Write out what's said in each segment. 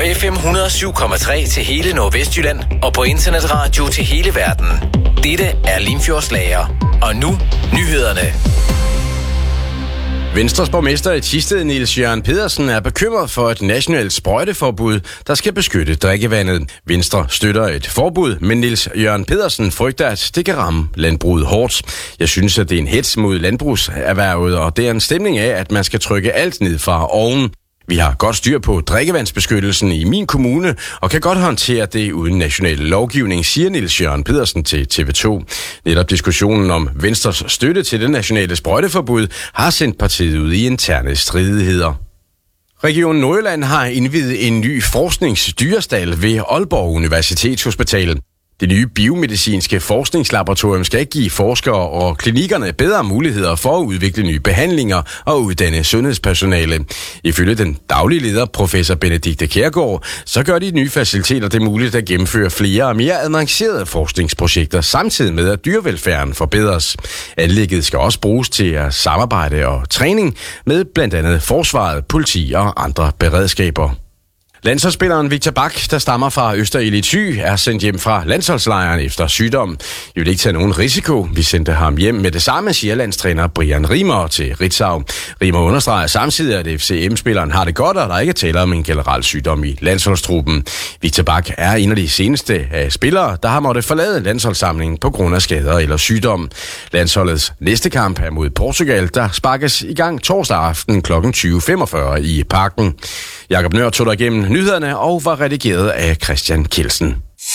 FM 107,3 til hele Nordvestjylland og på internetradio til hele verden. Dette er Limfjords Lager. Og nu nyhederne. Venstres borgmester i Thisted, Niels Jørgen Pedersen, er bekymret for et nationalt sprøjteforbud, der skal beskytte drikkevandet. Venstre støtter et forbud, men Niels Jørgen Pedersen frygter, at det kan ramme landbruget hårdt. Jeg synes, at det er en hets mod landbrugserhvervet, og det er en stemning af, at man skal trykke alt ned fra oven. Vi har godt styr på drikkevandsbeskyttelsen i min kommune, og kan godt håndtere det uden national lovgivning, siger Niels Jørgen Pedersen til TV2. Netop diskussionen om Venstres støtte til det nationale sprøjteforbud har sendt partiet ud i interne stridigheder. Region Nordjylland har indviet en ny forskningsdyrestal ved Aalborg Universitetshospital. Det nye biomedicinske forskningslaboratorium skal give forskere og klinikkerne bedre muligheder for at udvikle nye behandlinger og uddanne sundhedspersonale. Ifølge den daglige leder, professor Benedikte Kjærgaard, så gør de nye faciliteter det muligt at gennemføre flere og mere avancerede forskningsprojekter, samtidig med at dyrevelfærden forbedres. Anlægget skal også bruges til at samarbejde og træning med blandt andet forsvaret, politi og andre beredskaber. Landsholdsspilleren Victor Bak, der stammer fra Østerild Thy, er sendt hjem fra landsholdslejren efter sygdom. Vi vil ikke tage nogen risiko. Vi sendte ham hjem med det samme, siger landstræner Brian Riemer til Ritzau. Riemer understreger samtidig, at FCM-spilleren har det godt, og der ikke taler om en generel sygdom i landsholdstruppen. Victor Bak er en af de seneste spillere, der har måttet forlade landsholdssamlingen på grund af skader eller sygdom. Landsholdets næste kamp er mod Portugal, der sparkes i gang torsdag aften kl. 20.45 i Parken. Jakob Nør tog der igennem nyhederne og var redigeret af Christian Kjeldsen.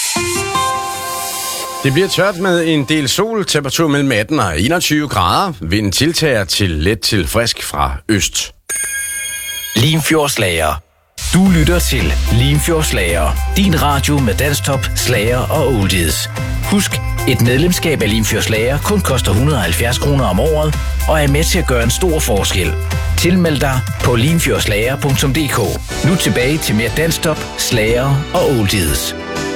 Det bliver tørt med en del sol, temperatur mellem 18 og 21 grader. Vinden tiltager til let til frisk fra øst. Limfjords Lager. Du lytter til Limfjords Lager. Din radio med danstop, slager og oldies. Husk, et medlemskab af Limfjords Lager kun koster 170 kroner om året og er med til at gøre en stor forskel. Tilmeld dig på limfjordslager.dk. Nu tilbage til mere danstop, slager og oldies.